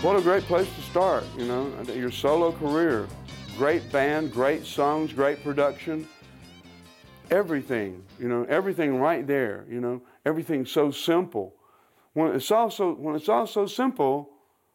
What a great place to start, you know, your solo career. Great band, great songs, great production. Everything, you know, everything right there, you know, everything so simple. When it's all so simple,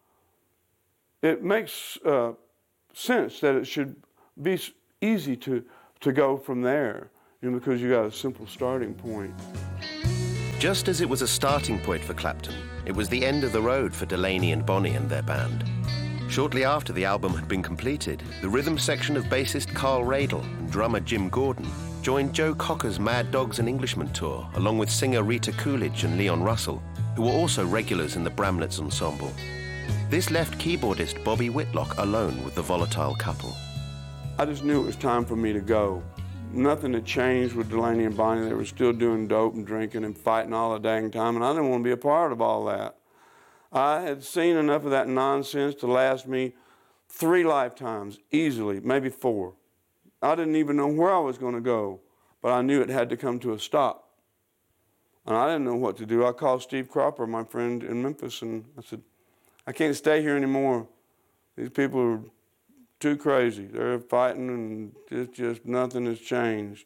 it makes sense that it should be easy to go from there, you know, because you got a simple starting point. Just as it was a starting point for Clapton, it was the end of the road for Delaney and Bonnie and their band. Shortly after the album had been completed, the rhythm section of bassist Carl Radle and drummer Jim Gordon joined Joe Cocker's Mad Dogs and Englishmen tour, along with singer Rita Coolidge and Leon Russell, who were also regulars in the Bramlets ensemble. This left keyboardist Bobby Whitlock alone with the volatile couple. I just knew it was time for me to go. Nothing had changed with Delaney and Bonnie. They were still doing dope and drinking and fighting all the dang time, and I didn't want to be a part of all that. I had seen enough of that nonsense to last me 3 lifetimes, easily, maybe 4. I didn't even know where I was going to go, but I knew it had to come to a stop. And I didn't know what to do. I called Steve Cropper, my friend in Memphis, and I said, I can't stay here anymore. These people are too crazy. They're fighting and it's just nothing has changed.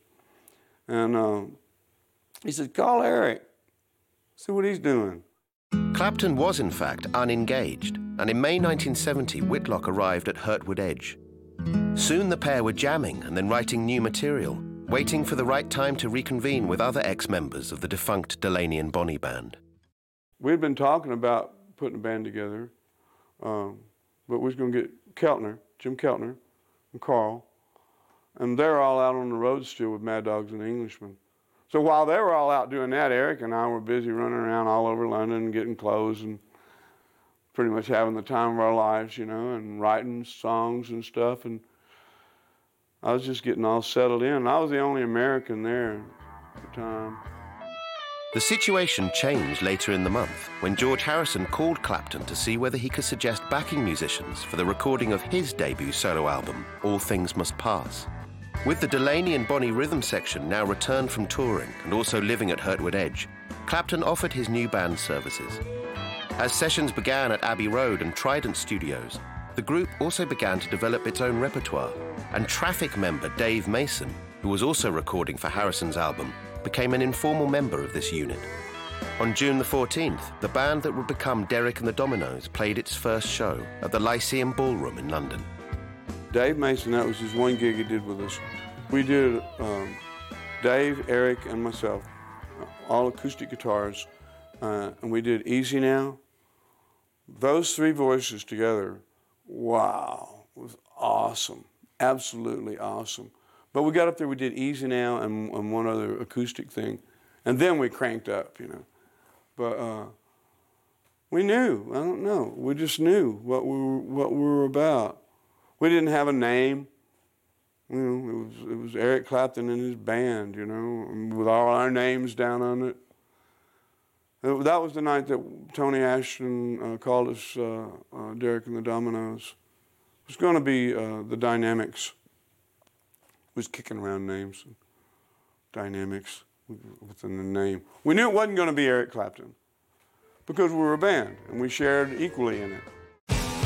And he said, call Eric, see what he's doing. Clapton was, in fact, unengaged, and in May 1970, Whitlock arrived at Hurtwood Edge. Soon the pair were jamming and then writing new material, waiting for the right time to reconvene with other ex-members of the defunct Delaney and Bonnie band. We'd been talking about putting a band together, but we was going to get Keltner, Jim Keltner, and Carl, and they're all out on the road still with Mad Dogs and Englishmen. So while they were all out doing that, Eric and I were busy running around all over London and getting clothes and pretty much having the time of our lives, you know, and writing songs and stuff. And I was just getting all settled in. I was the only American there at the time. The situation changed later in the month when George Harrison called Clapton to see whether he could suggest backing musicians for the recording of his debut solo album, All Things Must Pass. With the Delaney and Bonnie rhythm section now returned from touring and also living at Hurtwood Edge, Clapton offered his new band services. As sessions began at Abbey Road and Trident Studios, the group also began to develop its own repertoire, and Traffic member Dave Mason, who was also recording for Harrison's album, became an informal member of this unit. On June the 14th, the band that would become Derek and the Dominos played its first show at the Lyceum Ballroom in London. Dave Mason, that was his one gig he did with us. We did Dave, Eric, and myself, all acoustic guitars, and we did Easy Now. Those 3 voices together, wow, was awesome, absolutely awesome. But we got up there, we did Easy Now and one other acoustic thing, and then we cranked up, you know. But we knew, I don't know, we just knew what we were about. We didn't have a name. You know, it was Eric Clapton and his band, you know, with all our names down on it. That was the night that Tony Ashton called us Derek and the Dominos. It was going to be the Dynamics. It was kicking around names. Dynamics within the name. We knew it wasn't going to be Eric Clapton because we were a band and we shared equally in it.